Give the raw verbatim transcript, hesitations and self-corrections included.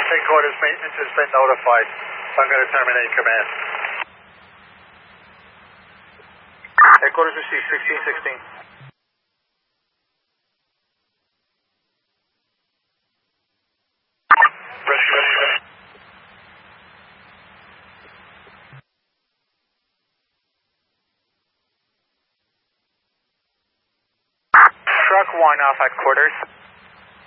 Headquarters maintenance has been notified. I'm going to terminate command. Headquarters received sixteen sixteen. Truck one off headquarters.